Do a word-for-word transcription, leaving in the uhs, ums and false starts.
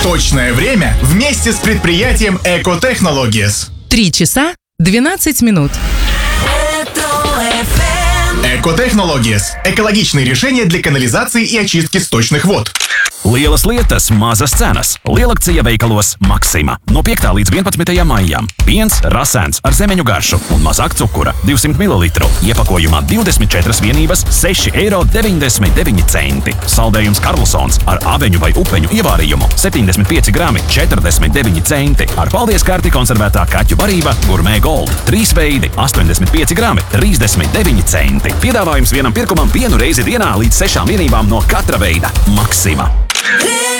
Точное время вместе с предприятием Эко-Технологиес. Три часа двенадцать минут. Эко-Технологиес – экологичные решения для канализации и очистки сточных вод. Lielas lietas, mazas cenas. Lielakcija veikalos Maksima. No piektā līdz vienpadsmitajam maijam. Piens rasēns ar zemeņu garšu un mazāk cukura – divsimt mililitru. Iepakojumā divdesmit četras vienības – seši eiro deviņdesmit deviņi centi. Saldējums Karlsons ar aveņu vai upeņu ievārījumu – septiņdesmit pieci grami – četrdesmit deviņi centi. Ar paldies karti konservētā kaķu barība Gourmet Gold. Trīs veidi – astoņdesmit pieci grami – trīsdesmit deviņi centi. Piedāvājums vienam pirkumam vienu reizi dienā līdz sešām vienībām no katra veida. Maksima.